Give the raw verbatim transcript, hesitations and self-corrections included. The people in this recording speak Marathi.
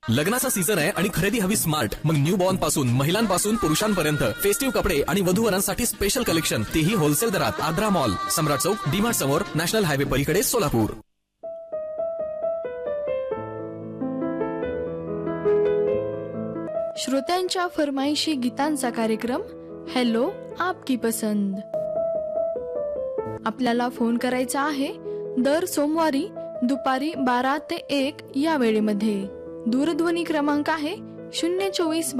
लग्नाचा सीझन आहे आणि खरेदी हवी स्मार्ट. मग न्यू बॉर्न पासून महिलांपासून पुरुषांपर्यंत फेस्टिव्ह कपडे आणि वधूवरांसाठी स्पेशल कलेक्शन, तेही होलसेल दरात. आद्रा मॉल, सम्राट चौक, डीमार्ट समोर, नॅशनल हायवे पलीकडे, सोलापूर. श्रोत्यांच्या फरमाईशी गीतांचा कार्यक्रम हॅलो आपकी पसंद. आपल्याला फोन करायचा आहे दर सोमवारी दुपारी बारा ते एक या वेळेमध्ये. दूरध्वनी क्रमांक आहे शून्य चोवीस